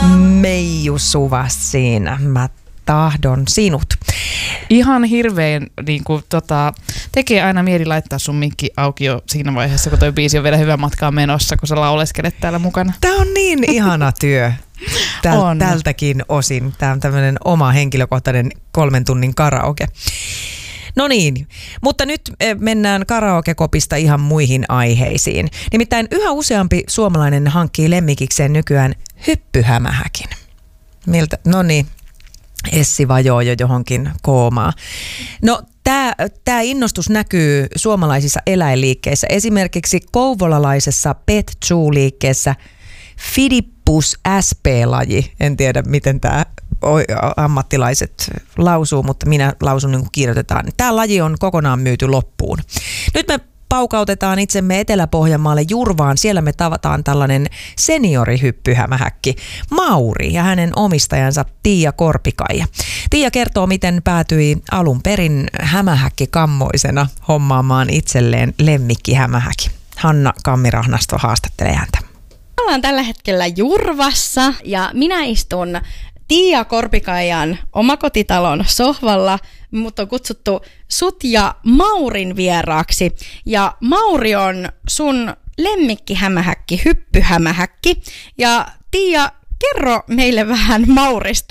Meiju Suvas siinä. Mä tahdon sinut. Ihan hirveän tekee aina mieli laittaa sun minkki auki jo siinä vaiheessa, kun toi biisi on vielä hyvä matkaa menossa, kun sä lauleskelet täällä mukana. Tää on niin ihana työ. Tältäkin osin. Tää on tämmönen oma henkilökohtainen 3 tunnin karaoke. No niin, mutta nyt mennään karaokekopista ihan muihin aiheisiin. Nimittäin yhä useampi suomalainen hankkii lemmikikseen nykyään hyppyhämähäkin. Miltä? No niin, Essi vajoo jo johonkin koomaan. No tämä innostus näkyy suomalaisissa eläinliikkeissä. Esimerkiksi kouvolalaisessa Pet Zoo-liikkeessä Fidippus SP-laji. En tiedä, miten tämä ammattilaiset lausuu, mutta minä lausun niin kuin kirjoitetaan. Tämä laji on kokonaan myyty loppuun. Nyt me paukautetaan itsemme Etelä-Pohjanmaalle Jurvaan. Siellä me tavataan tällainen seniorihyppyhämähäkki Mauri ja hänen omistajansa Tiia Korpikaija. Tiia kertoo, miten päätyi alun perin hämähäkkikammoisena hommaamaan itselleen lemmikkihämähäkin. Hanna Kammirahnasto haastattelee häntä. Ollaan tällä hetkellä Jurvassa ja minä istun Tiia Korpikaijan omakotitalon sohvalla. Mut on kutsuttu sut ja Maurin vieraaksi. Ja Mauri on sun lemmikkihämähäkki, hyppyhämähäkki. Ja Tiia, kerro meille vähän Maurista.